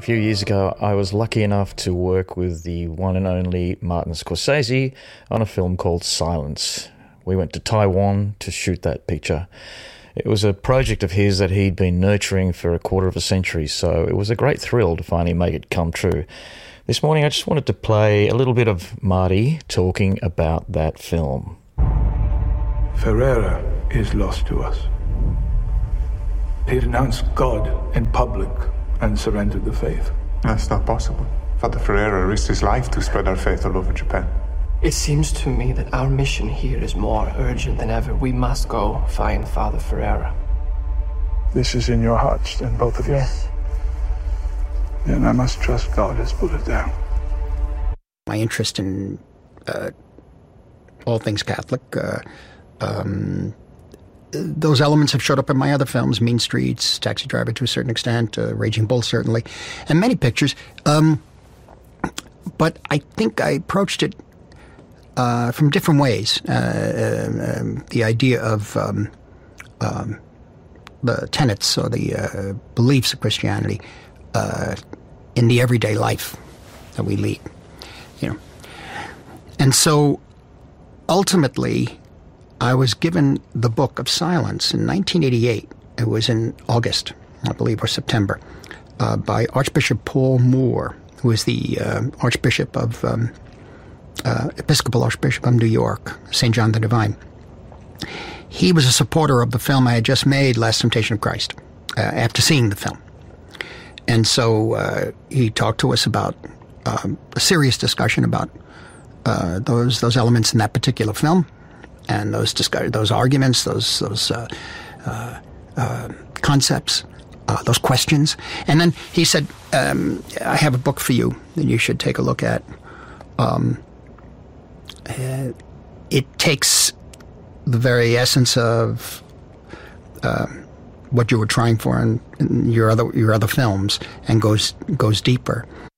A few years ago, I was lucky enough to work with the one and only Martin Scorsese on a film called Silence. We went to Taiwan to shoot that picture. It was a project of his that he'd been nurturing for a quarter of a century, so it was a great thrill to finally make it come true. This morning, I just wanted to play a little bit of Marty talking about that film. Ferreira is lost to us. He renounced God in public and surrendered the faith. That's not possible. Father Ferreira risked his life to spread our faith all over Japan. It seems to me that our mission here is more urgent than ever. We must go find Father Ferreira. This is in your hearts, then, both of you? Yes. Then I must trust God has put it down. My interest in all things Catholic, those elements have showed up in my other films, Mean Streets, Taxi Driver to a certain extent, Raging Bull certainly, and many pictures. But I think I approached it from different ways. The idea of the tenets or the beliefs of Christianity in the everyday life that we lead, And so ultimately, I was given the Book of Silence in 1988. It was in August, I believe, or September, by Archbishop Paul Moore, who is the Archbishop of Episcopal Archbishop of New York, St. John the Divine. He was a supporter of the film I had just made, Last Temptation of Christ, after seeing the film. And so he talked to us about a serious discussion about those elements in that particular film, and those arguments, those concepts, those questions. And then he said, I have a book for you that you should take a look at. It takes the very essence of what you were trying for in your other films and goes deeper.